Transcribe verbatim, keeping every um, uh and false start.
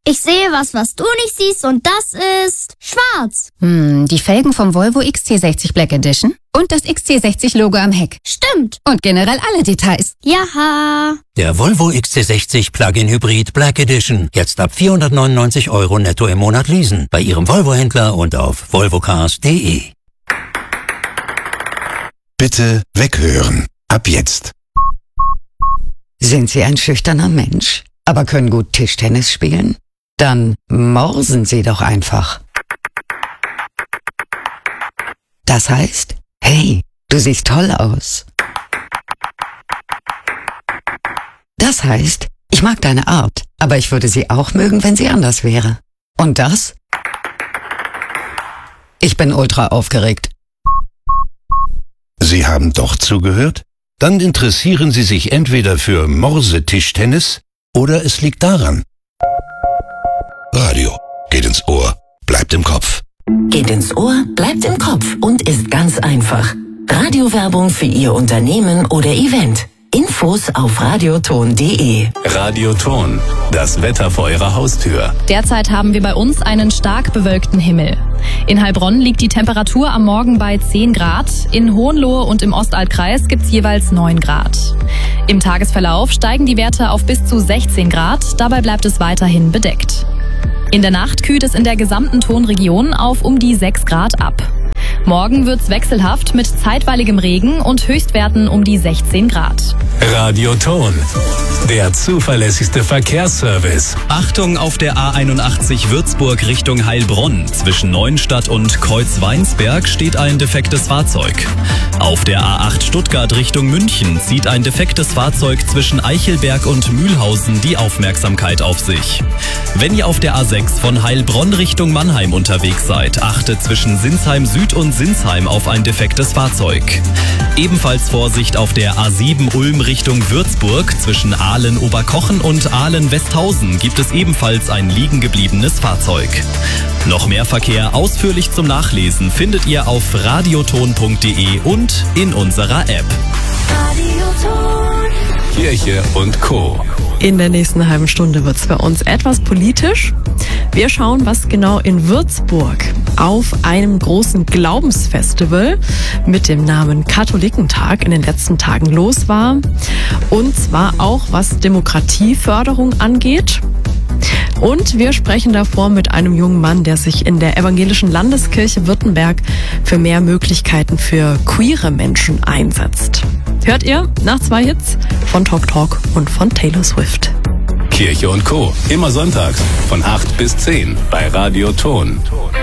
Ich sehe was, was du nicht siehst und das ist schwarz. Hm, die Felgen vom Volvo X C sechzig Black Edition und das X C sechzig Logo am Heck. Stimmt. Und generell alle Details. Jaha. Der Volvo X C sechzig Plug-in Hybrid Black Edition. Jetzt ab vierhundertneunundneunzig Euro netto im Monat leasen. Bei Ihrem Volvo-Händler und auf volvocars punkt de. Bitte weghören. Ab jetzt. Sind Sie ein schüchterner Mensch, aber können gut Tischtennis spielen? Dann morsen Sie doch einfach. Das heißt, hey, du siehst toll aus. Das heißt, ich mag deine Art, aber ich würde sie auch mögen, wenn sie anders wäre. Und das? Ich bin ultra aufgeregt. Sie haben doch zugehört? Dann interessieren Sie sich entweder für Morse-Tischtennis oder es liegt daran. Radio geht ins Ohr, bleibt im Kopf. Geht ins Ohr, bleibt im Kopf und ist ganz einfach. Radiowerbung für Ihr Unternehmen oder Event. Infos auf radioton punkt de. Radioton, das Wetter vor Ihrer Haustür. Derzeit haben wir bei uns einen stark bewölkten Himmel. In Heilbronn liegt die Temperatur am Morgen bei zehn Grad. In Hohenlohe und im Ostaltkreis gibt's jeweils neun Grad. Im Tagesverlauf steigen die Werte auf bis zu sechzehn Grad. Dabei bleibt es weiterhin bedeckt. In der Nacht kühlt es in der gesamten Tonregion auf um die sechs Grad ab. Morgen wird's wechselhaft mit zeitweiligem Regen und Höchstwerten um die sechzehn Grad. Radioton, der zuverlässigste Verkehrsservice. Achtung auf der A einundachtzig Würzburg Richtung Heilbronn. Zwischen Neuenstadt und Kreuzweinsberg steht ein defektes Fahrzeug. Auf der A acht Stuttgart Richtung München zieht ein defektes Fahrzeug zwischen Eichelberg und Mühlhausen die Aufmerksamkeit auf sich. Wenn ihr auf der A sechs von Heilbronn Richtung Mannheim unterwegs seid, achtet zwischen Sinsheim Süd und Sinsheim auf ein defektes Fahrzeug. Ebenfalls Vorsicht auf der A sieben Ulm Richtung Würzburg. Zwischen Aalen-Oberkochen und Aalen-Westhausen gibt es ebenfalls ein liegen gebliebenes Fahrzeug. Noch mehr Verkehr ausführlich zum Nachlesen findet ihr auf radioton punkt de und in unserer App. Radioton. Kirche und Co. In der nächsten halben Stunde wird es bei uns etwas politisch. Wir schauen, was genau in Würzburg auf einem großen Glaubensfestival mit dem Namen Katholikentag in den letzten Tagen los war. Und zwar auch, was Demokratieförderung angeht. Und wir sprechen davor mit einem jungen Mann, der sich in der Evangelischen Landeskirche Württemberg für mehr Möglichkeiten für queere Menschen einsetzt. Hört ihr nach zwei Hits von Talk Talk und von Taylor Swift. Kirche und Co. Immer sonntags von acht bis zehn bei Radioton.